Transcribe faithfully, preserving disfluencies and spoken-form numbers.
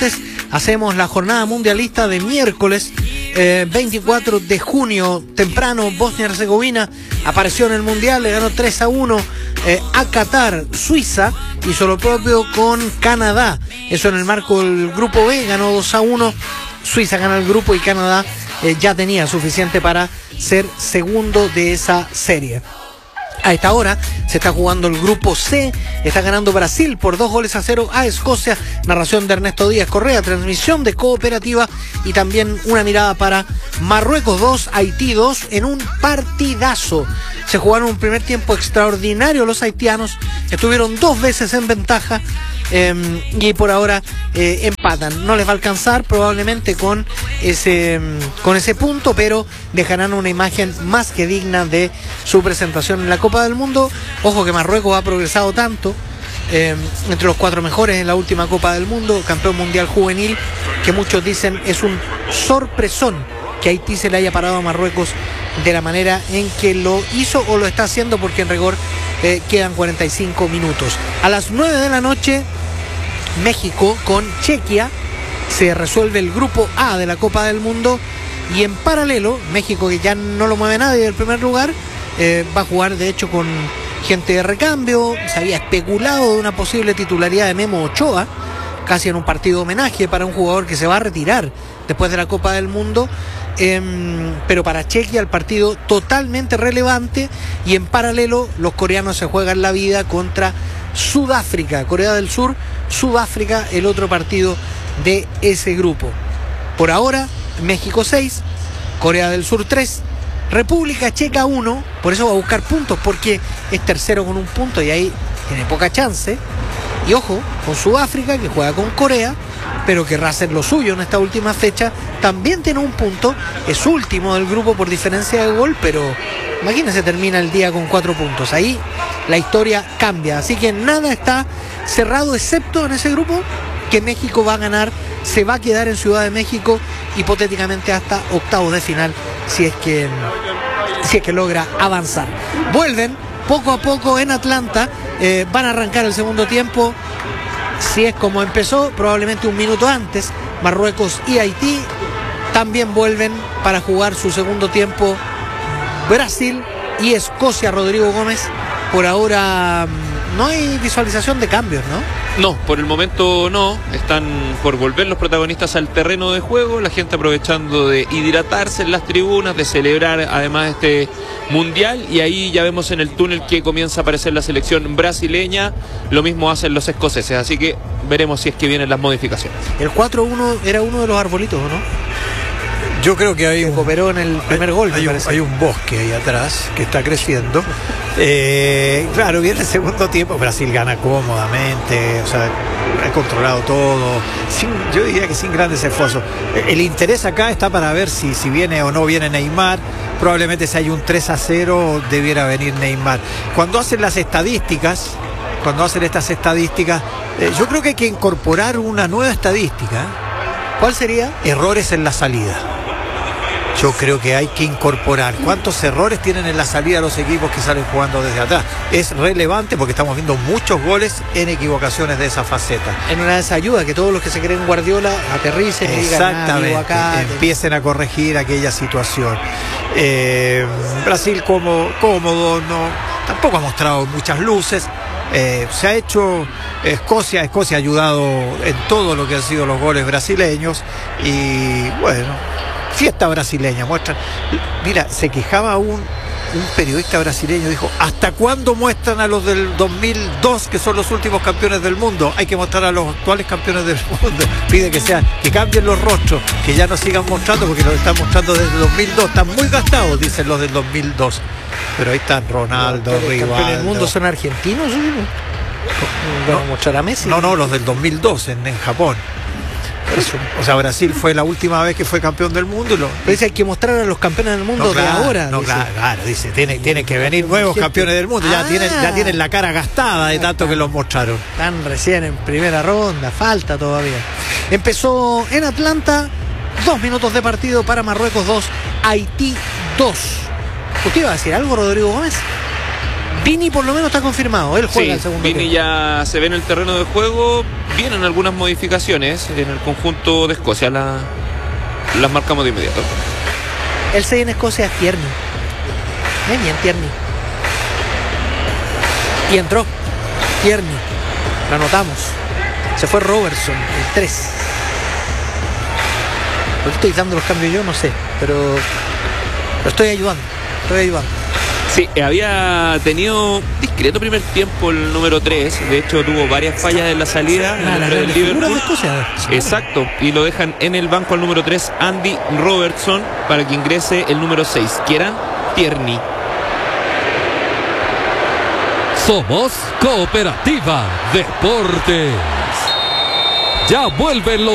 martes, hacemos la jornada mundialista de miércoles eh, veinticuatro de junio, temprano. Bosnia y Herzegovina apareció en el mundial, le ganó tres a uno eh, a Qatar. Suiza hizo lo propio con Canadá, eso en el marco del grupo B, ganó dos a uno. Suiza gana el grupo y Canadá eh, ya tenía suficiente para ser segundo de esa serie. A esta hora se está jugando el grupo C, está ganando Brasil por dos goles a cero a Escocia. Narración de Ernesto Díaz Correa, transmisión de Cooperativa y también una mirada para Marruecos dos, Haití dos en un partidazo. Se jugaron un primer tiempo extraordinario los haitianos, estuvieron dos veces en ventaja. Eh, y por ahora eh, empatan. No les va a alcanzar probablemente con ese, con ese punto, pero dejarán una imagen más que digna de su presentación en la Copa del Mundo. Ojo que Marruecos ha progresado tanto, eh, entre los cuatro mejores en la última Copa del Mundo, campeón mundial juvenil, que muchos dicen es un sorpresón que Haití se le haya parado a Marruecos de la manera en que lo hizo o lo está haciendo, porque en rigor eh, quedan cuarenta y cinco minutos. A las nueve de la noche, México con Chequia, se resuelve el grupo A de la Copa del Mundo, y en paralelo México, que ya no lo mueve nadie del primer lugar, eh, va a jugar de hecho con gente de recambio. Se había especulado de una posible titularidad de Memo Ochoa, casi en un partido homenaje para un jugador que se va a retirar después de la Copa del Mundo. Eh, pero para Chequia el partido totalmente relevante, y en paralelo los coreanos se juegan la vida contra Sudáfrica, Corea del Sur, Sudáfrica, el otro partido de ese grupo. Por ahora, México seis, Corea del Sur tres, República Checa uno, por eso va a buscar puntos, porque es tercero con un punto y ahí tiene poca chance. Y ojo, con Sudáfrica, que juega con Corea, pero querrá hacer lo suyo en esta última fecha, también tiene un punto, es último del grupo por diferencia de gol, pero imagínense, termina el día con cuatro puntos. Ahí la historia cambia, así que nada está cerrado, excepto en ese grupo que México va a ganar, se va a quedar en Ciudad de México hipotéticamente hasta octavos de final, si es que, si es que logra avanzar. Vuelven poco a poco en Atlanta, eh, van a arrancar el segundo tiempo. Si es como empezó, probablemente un minuto antes, Marruecos y Haití. También vuelven para jugar su segundo tiempo Brasil y Escocia. Rodrigo Gómez, por ahora no hay visualización de cambios, ¿no? No, por el momento no. Están por volver los protagonistas al terreno de juego, la gente aprovechando de hidratarse en las tribunas, de celebrar además este mundial, y ahí ya vemos en el túnel que comienza a aparecer la selección brasileña. Lo mismo hacen los escoceses, así que veremos si es que vienen las modificaciones. El cuatro uno era uno de los arbolitos, ¿o no? Yo creo que hay que un, cooperó en el primer hay, gol. Hay un, hay un bosque ahí atrás que está creciendo. Eh, claro, viene el segundo tiempo. Brasil gana cómodamente, o sea, ha controlado todo. Sin, yo diría que sin grandes esfuerzos. El interés acá está para ver si, si viene o no viene Neymar. Probablemente si hay un tres a cero debiera venir Neymar. Cuando hacen las estadísticas, cuando hacen estas estadísticas, eh, yo creo que hay que incorporar una nueva estadística. ¿Cuál sería? Errores en la salida. Yo creo que hay que incorporar cuántos errores tienen en la salida los equipos que salen jugando desde atrás. Es relevante porque estamos viendo muchos goles en equivocaciones de esa faceta. En una de esas ayuda que todos los que se creen Guardiola aterricen y digan, exactamente, ah, acá, empiecen a corregir aquella situación. Eh, Brasil como cómodo, no, tampoco ha mostrado muchas luces. Eh, se ha hecho Escocia, Escocia ha ayudado en todo lo que han sido los goles brasileños, y bueno, fiesta brasileña, muestran. Mira, se quejaba un, un periodista brasileño, dijo, ¿hasta cuándo muestran a los del dos mil dos, que son los últimos campeones del mundo? Hay que mostrar a los actuales campeones del mundo. Pide que sean, que cambien los rostros, que ya no sigan mostrando, porque los están mostrando desde el dos mil dos, están muy gastados, dicen los del dos mil dos. Pero ahí están Ronaldo, los Rivaldo. ¿Los campeones del mundo son argentinos? ¿Van a mostrar a Messi? No, no, los del dos mil dos en, en Japón. Eso. O sea, Brasil fue la última vez que fue campeón del mundo. Y lo... Pero dice, hay que mostrar a los campeones del mundo no, claro, de ahora. No, dice. claro, claro, dice, tiene, tiene que venir nuevos campeones del mundo. Ya, ah, tienen, ya tienen la cara gastada de tanto que los mostraron. Están recién en primera ronda, falta todavía. Empezó en Atlanta, dos minutos de partido para Marruecos dos, Haití dos. ¿Usted iba a decir algo, Rodrigo Gómez? Vini por lo menos está confirmado, él juega Sí, el segundo Vini tiempo. ya se ve en el terreno de juego. Vienen algunas modificaciones en el conjunto de Escocia. La, las marcamos de inmediato. El seis en Escocia es Tierney. Es bien Tierney. Y entró Tierney. Lo anotamos. Se fue Robertson, el tres. ¿Por qué estoy dando los cambios yo? No sé. Pero lo estoy ayudando. Estoy ayudando. Sí, había tenido discreto primer tiempo el número tres. De hecho, tuvo varias fallas en la salida. Ah, la el grande del figura de Liverpool. Escocia. Exacto. Y lo dejan en el banco al número tres, Andy Robertson, para que ingrese el número seis, Kieran Tierney. Somos Cooperativa Deportes. Ya vuelven los